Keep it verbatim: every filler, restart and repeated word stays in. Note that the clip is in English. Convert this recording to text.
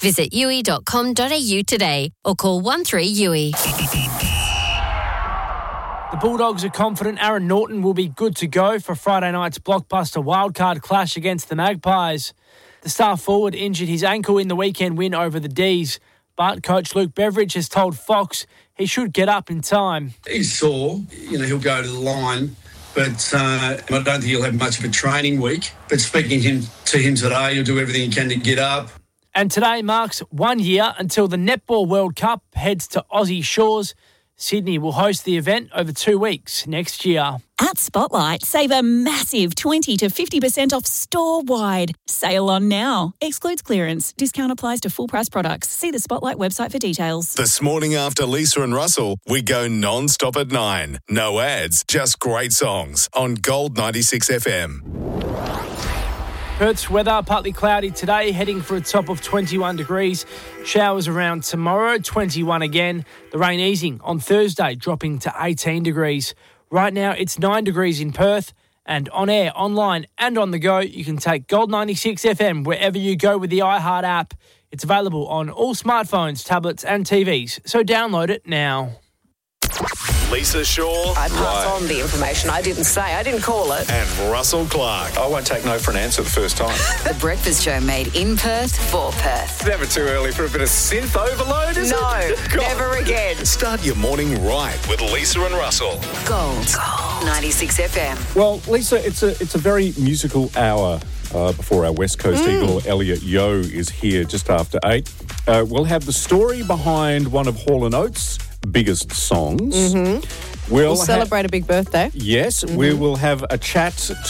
Visit u i dot com dot a u today or call one three U I. The Bulldogs are confident Aaron Norton will be good to go for Friday night's blockbuster wildcard clash against the Magpies. The star forward injured his ankle in the weekend win over the D's, but coach Luke Beveridge has told Fox he should get up in time. He's sore, you know, he'll go to the line, but uh, I don't think he'll have much of a training week. But speaking to him, to him today, he'll do everything he can to get up. And today marks one year until the Netball World Cup heads to Aussie shores. Sydney will host the event over two weeks next year. At Spotlight, save a massive twenty to fifty percent off store-wide. Sale on now. Excludes clearance. Discount applies to full-price products. See the Spotlight website for details. This morning after Lisa and Russell, we go non-stop at nine. No ads, just great songs on Gold ninety-six F M. Perth's weather, partly cloudy today, heading for a top of twenty-one degrees. Showers around tomorrow, twenty-one again. The rain easing on Thursday, dropping to eighteen degrees. Right now, it's nine degrees in Perth. And on air, online and on the go, you can take Gold ninety-six F M wherever you go with the iHeart app. It's available on all smartphones, tablets and T Vs, so download it now. Lisa Shaw. I pass on the information. I didn't say. I didn't call it. And Russell Clark. I won't take no for an answer the first time. The Breakfast Show made in Perth for Perth. Never too early for a bit of synth overload, is no, it? No, never again. Start your morning right with Lisa and Russell. Gold. Gold. ninety-six F M. Well, Lisa, it's a it's a very musical hour uh, before our West Coast mm. Eagle, Elliot Yeo, is here just after eight. Uh, we'll have the story behind one of Hall and Oates' biggest songs. Mm-hmm. We'll, we'll celebrate ha- a big birthday. Yes, mm-hmm. we will have a chat